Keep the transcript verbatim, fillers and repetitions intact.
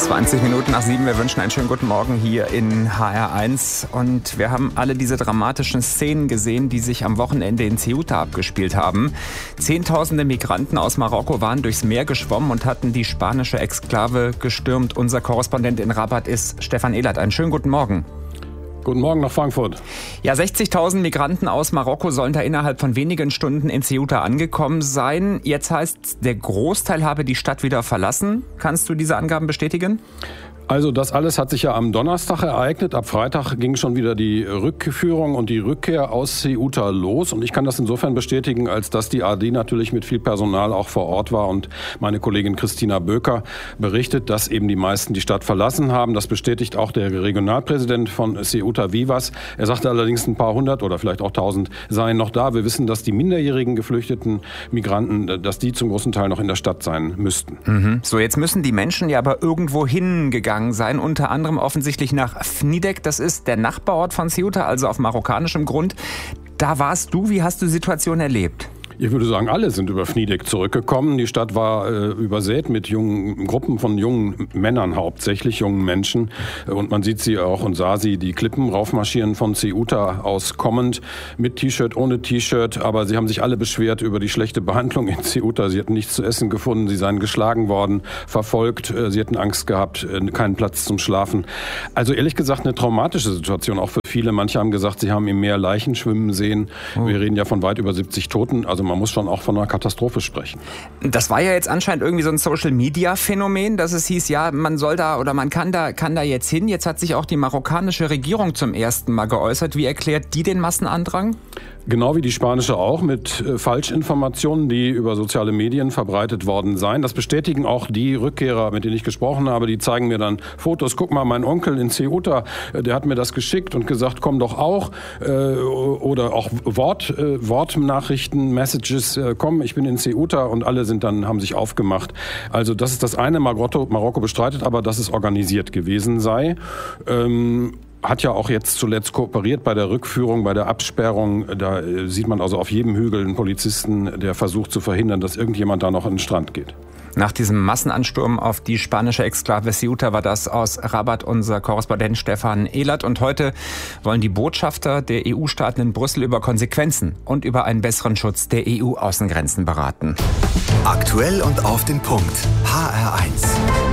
zwanzig Minuten nach sieben. Wir wünschen einen schönen guten Morgen hier in H R eins. Und wir haben alle diese dramatischen Szenen gesehen, die sich am Wochenende in Ceuta abgespielt haben. Zehntausende Migranten aus Marokko waren durchs Meer geschwommen und hatten die spanische Exklave gestürmt. Unser Korrespondent in Rabat ist Stefan Ehlert. Einen schönen guten Morgen. Guten Morgen nach Frankfurt. Ja, sechzigtausend Migranten aus Marokko sollen da innerhalb von wenigen Stunden in Ceuta angekommen sein. Jetzt heißt, der Großteil habe die Stadt wieder verlassen. Kannst du diese Angaben bestätigen? Also das alles hat sich ja am Donnerstag ereignet. Ab Freitag ging schon wieder die Rückführung und die Rückkehr aus Ceuta los. Und ich kann das insofern bestätigen, als dass die A D natürlich mit viel Personal auch vor Ort war. Und meine Kollegin Christina Böker berichtet, dass eben die meisten die Stadt verlassen haben. Das bestätigt auch der Regionalpräsident von Ceuta Vivas. Er sagte allerdings, ein paar hundert oder vielleicht auch tausend seien noch da. Wir wissen, dass die minderjährigen geflüchteten Migranten, dass die zum großen Teil noch in der Stadt sein müssten. Mhm. So, jetzt müssen die Menschen ja aber irgendwo hingegangen sein, unter anderem offensichtlich nach Fnidek. Das ist der Nachbarort von Ceuta, also auf marokkanischem Grund. Da warst du. Wie hast du die Situation erlebt? Ich würde sagen, alle sind über Fnidek zurückgekommen. Die Stadt war äh, übersät mit jungen Gruppen von jungen Männern, hauptsächlich jungen Menschen. Und man sieht sie auch und sah sie die Klippen raufmarschieren von Ceuta aus kommend, mit T-Shirt, ohne T-Shirt. Aber sie haben sich alle beschwert über die schlechte Behandlung in Ceuta. Sie hatten nichts zu essen gefunden, sie seien geschlagen worden, verfolgt. Sie hätten Angst gehabt, keinen Platz zum Schlafen. Also ehrlich gesagt eine traumatische Situation, auch für viele. Manche haben gesagt, sie haben im Meer Leichen schwimmen sehen. Oh. Wir reden ja von weit über siebzig Toten. Also man muss schon auch von einer Katastrophe sprechen. Das war ja jetzt anscheinend irgendwie so ein Social-Media-Phänomen, dass es hieß, ja, man soll da oder man kann da, kann da jetzt hin. Jetzt hat sich auch die marokkanische Regierung zum ersten Mal geäußert. Wie erklärt die den Massenandrang? Genau wie die spanische auch, mit äh, Falschinformationen, die über soziale Medien verbreitet worden seien. Das bestätigen auch die Rückkehrer, mit denen ich gesprochen habe. Die zeigen mir dann Fotos. Guck mal, mein Onkel in Ceuta, äh, der hat mir das geschickt und gesagt, komm doch auch. Äh, oder auch Wort, äh, Wortnachrichten, Messages, äh, komm, ich bin in Ceuta. Und alle sind dann, haben sich aufgemacht. Also das ist das eine. Marokko, Marokko bestreitet aber, dass es organisiert gewesen sei. Ähm, Hat ja auch jetzt zuletzt kooperiert bei der Rückführung, bei der Absperrung. Da sieht man also auf jedem Hügel einen Polizisten, der versucht zu verhindern, dass irgendjemand da noch an den Strand geht. Nach diesem Massenansturm auf die spanische Exklave Ceuta war das aus Rabat unser Korrespondent Stefan Ehlert. Und heute wollen die Botschafter der E U-Staaten in Brüssel über Konsequenzen und über einen besseren Schutz der E U-Außengrenzen beraten. Aktuell und auf den Punkt. H R eins.